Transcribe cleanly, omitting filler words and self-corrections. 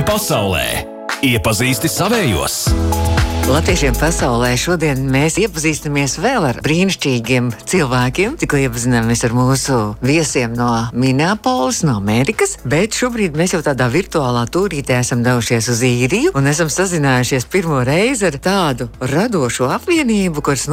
pasaulē. Iepazīsti savējos! Latviešiem pasaulē šodien mēs iepazīstamies vēl ar brīnišķīgiem cilvēkiem. Tikko iepazināmies ar mūsu viesiem no Minneapolis, no Amerikas, bet šobrīd mēs jau tādā virtuālā tūrītē esam devušies uz Īriju un esam sazinājušies pirmo reizi ar tādu radošu apvienību, kuras